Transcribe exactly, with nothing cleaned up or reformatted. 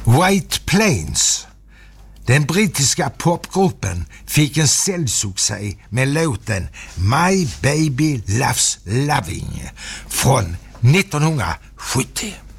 White Plains. Den brittiska popgruppen fick en säljsuccé med låten My Baby Loves Loving från nittonhundrasjuttio.